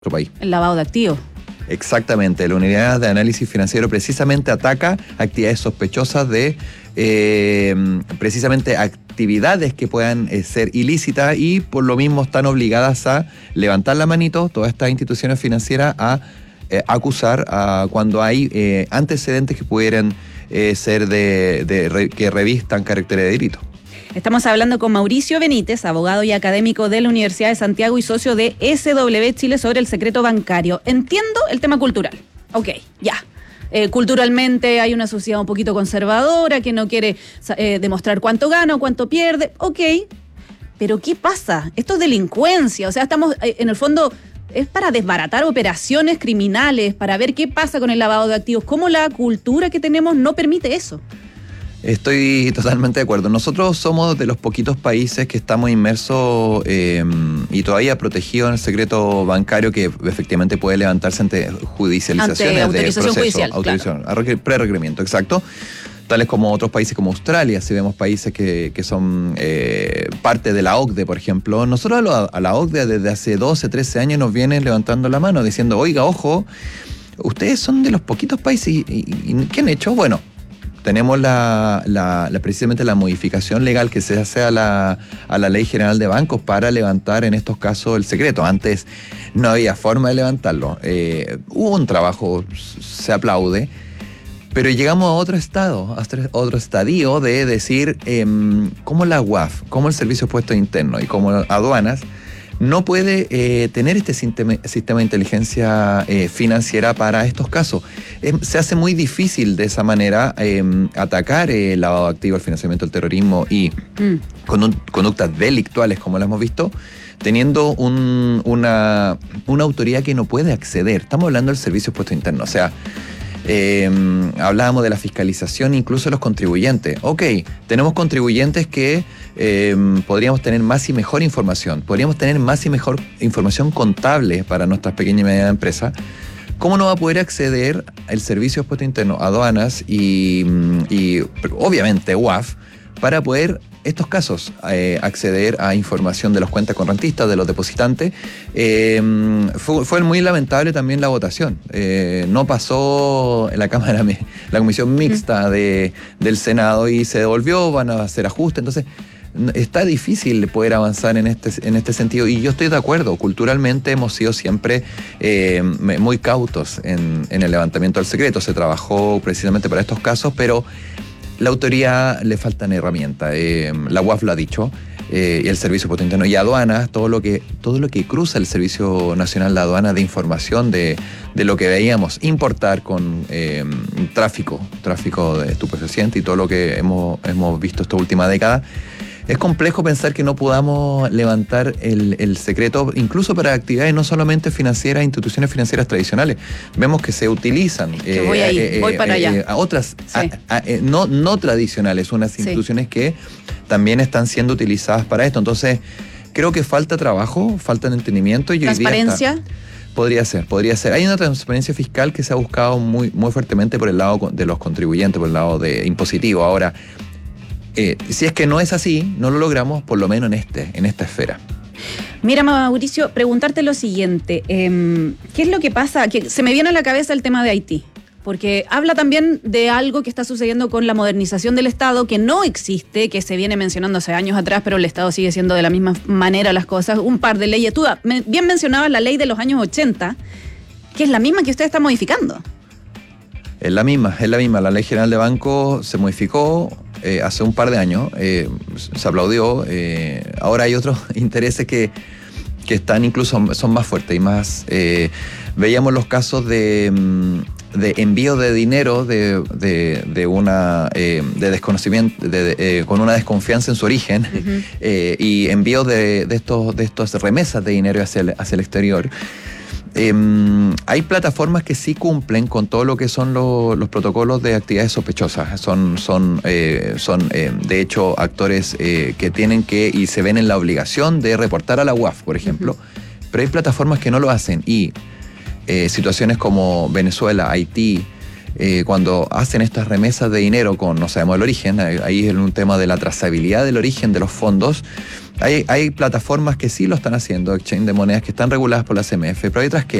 nuestro país. El lavado de activos. Exactamente, la unidad de análisis financiero precisamente ataca actividades sospechosas de precisamente actividades que puedan ser ilícitas y por lo mismo están obligadas a levantar la manito todas estas instituciones financieras a acusar cuando hay antecedentes que pudieran ser que revistan carácter de delito. Estamos hablando con Mauricio Benítez, abogado y académico de la Universidad de Santiago y socio de SW Chile sobre el secreto bancario. Entiendo el tema cultural. Ok, ya. Culturalmente hay una sociedad un poquito conservadora que no quiere demostrar cuánto gana o cuánto pierde. Ok, pero ¿qué pasa? Esto es delincuencia. O sea, estamos en el fondo... Es para desbaratar operaciones criminales, para ver qué pasa con el lavado de activos. ¿Cómo la cultura que tenemos no permite eso? Estoy totalmente de acuerdo. Nosotros somos de los poquitos países que estamos inmersos y todavía protegidos en el secreto bancario que efectivamente puede levantarse ante judicializaciones de autorización proceso, judicial, autorización, claro. Pre-requerimiento, exacto. Tales como otros países como Australia, si vemos países que son parte de la OCDE, por ejemplo. Nosotros a la OCDE desde hace 12, 13 años nos vienen levantando la mano diciendo, oiga, ojo, ustedes son de los poquitos países y ¿qué han hecho? Bueno, tenemos precisamente la modificación legal que se hace a la Ley General de Bancos para levantar en estos casos el secreto. Antes no había forma de levantarlo. Hubo un trabajo, se aplaude, pero llegamos a otro estadio de decir cómo la UAF, cómo el Servicio de Impuestos Internos y cómo aduanas no puede tener este sistema de inteligencia financiera para estos casos. Se hace muy difícil de esa manera atacar el lavado de activos, el financiamiento del terrorismo y conductas delictuales como lo hemos visto, teniendo una autoridad que no puede acceder. Estamos hablando del Servicio de Impuestos Internos, o sea, hablábamos de la fiscalización, incluso de los contribuyentes. Ok, tenemos contribuyentes que podríamos tener más y mejor información, podríamos tener más y mejor información contable para nuestras pequeñas y medianas empresas. ¿Cómo no va a poder acceder el Servicio de Impuestos Internos, aduanas y obviamente UAF para poder estos casos acceder a información de los cuentas correntistas, de los depositantes? Fue muy lamentable también la votación. No pasó en la Cámara, la comisión mixta del Senado y se devolvió, van a hacer ajustes. Entonces, está difícil poder avanzar en este sentido y yo estoy de acuerdo. Culturalmente hemos sido siempre muy cautos en el levantamiento del secreto. Se trabajó precisamente para estos casos, pero la autoridad le faltan herramientas. La UAF lo ha dicho, y el Servicio de Impuestos Internos y aduanas, todo lo que cruza el Servicio Nacional de Aduanas de información de lo que veíamos importar con tráfico de estupefacientes y todo lo que hemos visto esta última década. Es complejo pensar que no podamos levantar el secreto, incluso para actividades no solamente financieras, instituciones financieras tradicionales. Vemos que se utilizan voy para allá. A otras, sí. no tradicionales, unas instituciones que también están siendo utilizadas para esto. Entonces, creo que falta trabajo, falta entendimiento. ¿Transparencia? Podría ser. Hay una transparencia fiscal que se ha buscado muy, muy fuertemente por el lado de los contribuyentes, por el lado de impositivo. Ahora, si es que no es así, no lo logramos, por lo menos en esta esfera. Mira, Mauricio, preguntarte lo siguiente. ¿Qué es lo que pasa? Que se me viene a la cabeza el tema de Haití, porque habla también de algo que está sucediendo con la modernización del Estado, que no existe, que se viene mencionando hace años atrás, pero el Estado sigue siendo de la misma manera las cosas. Un par de leyes. Tú bien mencionabas la ley de los años 80, que es la misma que usted está modificando. Es la misma. La Ley General de Bancos se modificó hace un par de años, se aplaudió. Ahora hay otros intereses que están incluso, son más fuertes y más... veíamos los casos de envío de dinero de desconocimiento, con una desconfianza en su origen, y envío de estos remesas de dinero hacia el exterior. Hay plataformas que sí cumplen con todo lo que son los protocolos de actividades sospechosas. Son de hecho actores que tienen que y se ven en la obligación de reportar a la UAF, por ejemplo. Pero hay plataformas que no lo hacen y situaciones como Venezuela, Haití, cuando hacen estas remesas de dinero con no sabemos el origen, ahí es un tema de la trazabilidad del origen de los fondos. Hay plataformas que sí lo están haciendo, exchange de monedas que están reguladas por la CMF, pero hay otras que